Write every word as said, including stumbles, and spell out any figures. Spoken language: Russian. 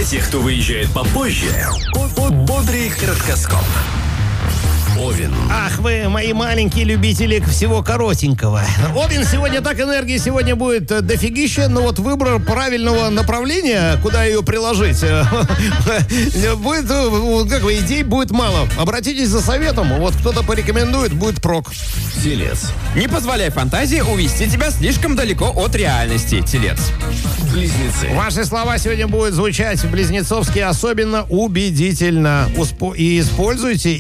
тех, кто выезжает попозже, бодрый краткоскоп. Овен. Ах вы, мои маленькие любители всего коротенького. Овен, сегодня так энергии сегодня будет дофигища, но вот выбор правильного направления, куда ее приложить, будет, как бы, идей будет мало. Обратитесь за советом, вот кто-то порекомендует, будет прок. Телец. Не позволяй фантазии увести тебя слишком далеко от реальности, телец. Близнецы. Ваши слова сегодня будут звучать близнецовски особенно убедительно. Успо- и используйте